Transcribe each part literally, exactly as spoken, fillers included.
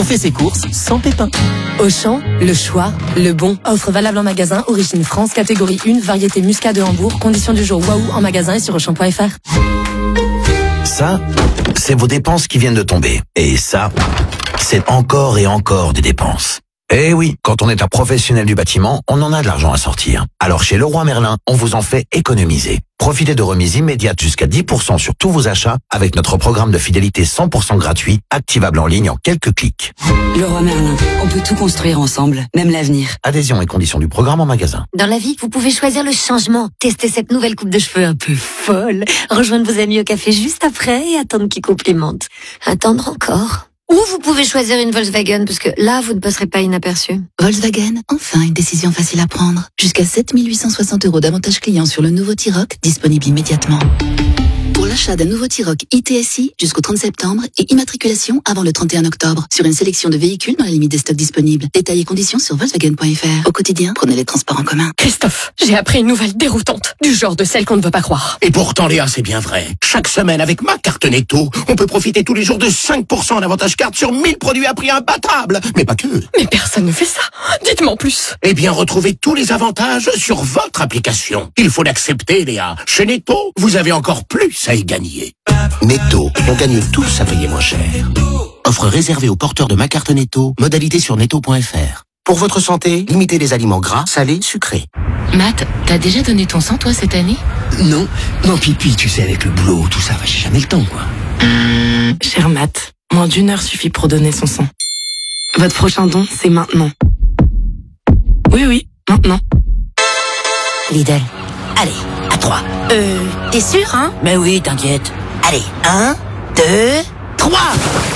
On fait ses courses sans pépin. Auchan, le choix, le bon. Offre valable en magasin, origine France, catégorie un, variété Muscat de Hambourg. Conditions du jour waouh en magasin et sur auchan point f r. Ça, c'est vos dépenses qui viennent de tomber. Et ça, c'est encore et encore des dépenses. Eh oui, quand on est un professionnel du bâtiment, on en a de l'argent à sortir. Alors chez Leroy Merlin, on vous en fait économiser. Profitez de remises immédiates jusqu'à dix pour cent sur tous vos achats avec notre programme de fidélité cent pour cent gratuit, activable en ligne en quelques clics. Leroy Merlin, on peut tout construire ensemble, même l'avenir. Adhésion et conditions du programme en magasin. Dans la vie, vous pouvez choisir le changement. Tester cette nouvelle coupe de cheveux un peu folle. Rejoindre vos amis au café juste après et attendre qu'ils complimentent. Attendre encore. Ou vous pouvez choisir une Volkswagen, parce que là, vous ne passerez pas inaperçu. Volkswagen, enfin une décision facile à prendre. Jusqu'à sept mille huit cent soixante euros d'avantage client sur le nouveau T-Roc, disponible immédiatement. Pour l'achat d'un nouveau T-Roc I T S I jusqu'au trente septembre et immatriculation avant le trente et un octobre sur une sélection de véhicules dans la limite des stocks disponibles. Détails et conditions sur Volkswagen point f r. Au quotidien, prenez les transports en commun. Christophe, j'ai appris une nouvelle déroutante, du genre de celle qu'on ne veut pas croire. Et pourtant, Léa, c'est bien vrai. Chaque semaine, avec ma carte Netto, on peut profiter tous les jours de cinq pour cent d'avantage carte sur mille produits à prix imbattable. Mais pas que. Mais personne ne fait ça. Dites-moi en plus. Eh bien, retrouvez tous les avantages sur votre application. Il faut l'accepter, Léa. Chez Netto, vous avez encore plus à y gagner. Netto, on gagne tous à payer moins cher. Offre réservée aux porteurs de ma carte Netto, modalité sur netto point f r. Pour votre santé, limitez les aliments gras, salés, sucrés. Matt, t'as déjà donné ton sang, toi, cette année? Non, non, pipi, tu sais, avec le boulot, tout ça, j'ai jamais le temps, quoi. Cher Matt, moins d'une heure suffit pour donner son sang. Votre prochain don, c'est maintenant. Oui, oui, maintenant. Lidl. Allez, à trois. Euh, t'es sûr, hein? Mais oui, t'inquiète. Allez, un, deux, trois.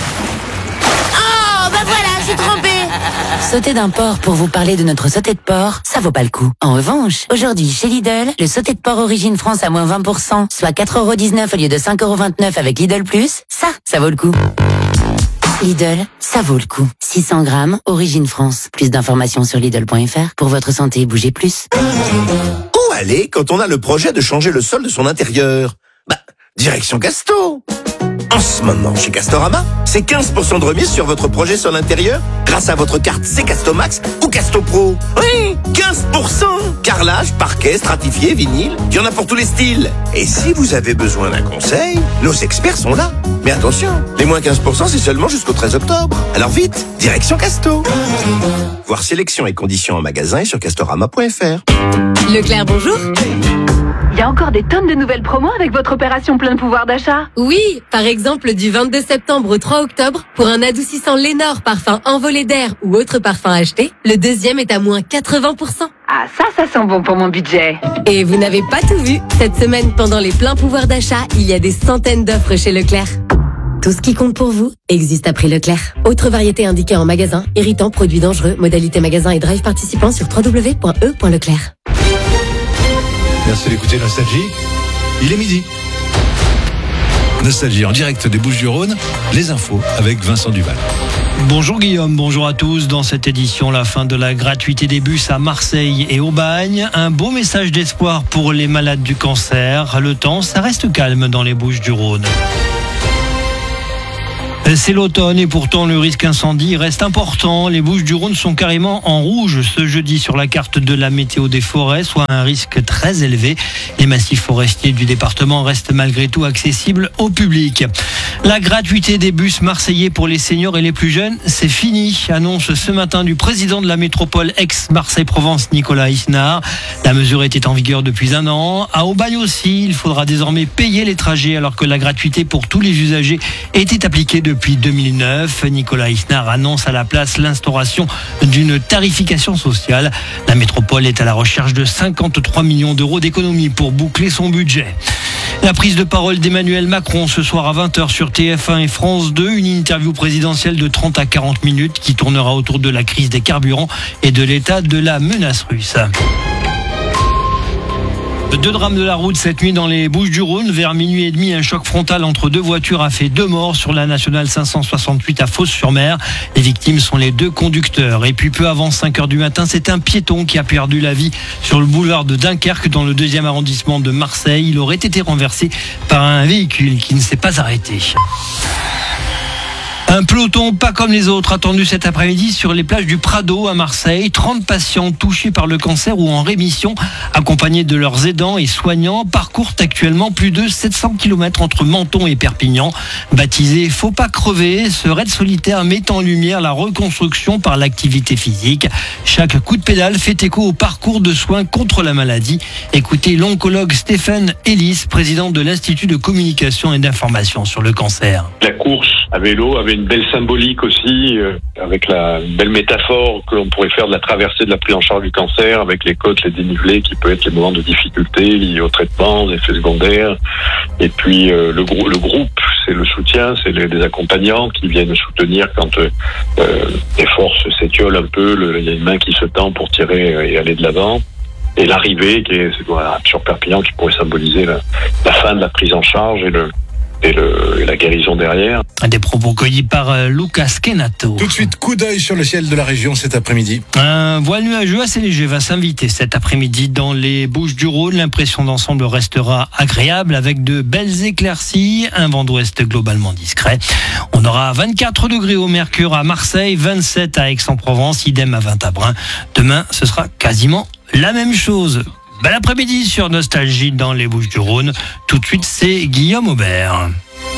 Oh, bah voilà, j'ai trompé. Sauter d'un porc pour vous parler de notre sauté de porc, ça vaut pas le coup. En revanche, aujourd'hui, chez Lidl, le sauté de porc origine France à moins vingt pour cent, soit quatre euros dix-neuf au lieu de cinq euros vingt-neuf avec Lidl Plus, ça, ça vaut le coup. Lidl, ça vaut le coup. six cents grammes, origine France. Plus d'informations sur Lidl point f r. Pour votre santé, bougez plus. Où aller quand on a le projet de changer le sol de son intérieur? Bah, direction Casto. En ce moment, chez Castorama, c'est quinze pour cent de remise sur votre projet sol intérieur grâce à votre carte C Casto Max ou Casto Pro. Oui, quinze pour cent. Carrelage, parquet, stratifié, vinyle, il y en a pour tous les styles. Et si vous avez besoin d'un conseil, nos experts sont là. Mais attention, les moins quinze pour cent, c'est seulement jusqu'au treize octobre. Alors vite, direction Casto. Voir sélection et conditions en magasin et sur castorama point f r. Leclerc, bonjour. Il y a encore des tonnes de nouvelles promos avec votre opération plein pouvoir d'achat. Oui, par exemple du vingt-deux septembre au trois octobre, pour un adoucissant Lénore parfum envolé d'air ou autre parfum acheté, le deuxième est à moins quatre-vingts pour cent. Ah ça, ça sent bon pour mon budget. Et vous n'avez pas tout vu. Cette semaine, pendant les pleins pouvoirs d'achat, il y a des centaines d'offres chez Leclerc. Tout ce qui compte pour vous existe à prix Leclerc. Autre variété indiquée en magasin, irritant, produits dangereux, modalité magasin et drive participant sur w w w point e point leclerc. Merci d'écouter Nostalgie. Il est midi. Nostalgie en direct des Bouches-du-Rhône. Les infos avec Vincent Duval. Bonjour Guillaume, bonjour à tous. Dans cette édition, la fin de la gratuité des bus à Marseille et Aubagne. Un beau message d'espoir pour les malades du cancer. Le temps, ça reste calme dans les Bouches-du-Rhône. C'est l'automne et pourtant le risque incendie reste important. Les Bouches-du-Rhône sont carrément en rouge ce jeudi sur la carte de la météo des forêts, soit un risque très élevé. Les massifs forestiers du département restent malgré tout accessibles au public. La gratuité des bus marseillais pour les seniors et les plus jeunes, c'est fini, annonce ce matin du président de la métropole ex-Marseille-Provence, Nicolas Isnard. La mesure était en vigueur depuis un an. À Aubagne aussi, il faudra désormais payer les trajets alors que la gratuité pour tous les usagers était appliquée depuis Depuis deux mille neuf, Nicolas Isnard annonce à la place l'instauration d'une tarification sociale. La métropole est à la recherche de cinquante-trois millions d'euros d'économies pour boucler son budget. La prise de parole d'Emmanuel Macron ce soir à vingt heures sur T F un et France deux, une interview présidentielle de trente à quarante minutes qui tournera autour de la crise des carburants et de l'état de la menace russe. Deux drames de la route cette nuit dans les Bouches-du-Rhône. Vers minuit et demi, un choc frontal entre deux voitures a fait deux morts sur la nationale cinq cent soixante-huit à Fos-sur-Mer. Les victimes sont les deux conducteurs. Et puis peu avant cinq heures du matin, c'est un piéton qui a perdu la vie sur le boulevard de Dunkerque dans le deuxième arrondissement de Marseille. Il aurait été renversé par un véhicule qui ne s'est pas arrêté. Un peloton pas comme les autres attendu cet après-midi sur les plages du Prado à Marseille. trente patients touchés par le cancer ou en rémission, accompagnés de leurs aidants et soignants, parcourent actuellement plus de sept cents kilomètres entre Menton et Perpignan. Baptisé Faut pas crever, ce raid solitaire met en lumière la reconstruction par l'activité physique. Chaque coup de pédale fait écho au parcours de soins contre la maladie. Écoutez l'oncologue Stéphane Ellis, président de l'Institut de communication et d'information sur le cancer. La course à vélo avait une belle symbolique aussi, euh, avec la une belle métaphore que l'on pourrait faire de la traversée de la prise en charge du cancer, avec les côtes, les dénivelés qui peuvent être les moments de difficulté liés au traitement, les effets secondaires. Et puis euh, le, grou- le groupe, c'est le soutien, c'est les, des accompagnants qui viennent soutenir quand euh, les forces s'étiolent un peu, le, il y a une main qui se tend pour tirer et aller de l'avant. Et l'arrivée qui est voilà, sur Perpignan qui pourrait symboliser la, la fin de la prise en charge et le Et, le, et la guérison derrière. Des propos cueillis par euh, Lucas Kenato. Tout de suite, coup d'œil sur le ciel de la région cet après-midi. Un voile nuageux assez léger va s'inviter cet après-midi dans les Bouches-du-Rhône. L'impression d'ensemble restera agréable avec de belles éclaircies, un vent d'ouest globalement discret. On aura vingt-quatre degrés au mercure à Marseille, vingt-sept à Aix-en-Provence, idem à Vintabren. Demain, ce sera quasiment la même chose. Bel après-midi sur Nostalgie dans les Bouches-du-Rhône. Tout de suite, c'est Guillaume Aubert.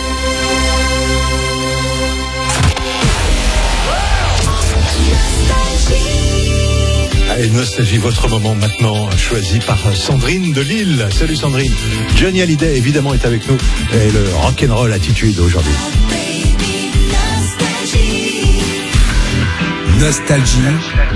Allez, Nostalgie, votre moment maintenant, choisi par Sandrine de Lille. Salut Sandrine. Johnny Hallyday, évidemment, est avec nous. Et le rock'n'roll attitude aujourd'hui. Nostalgie,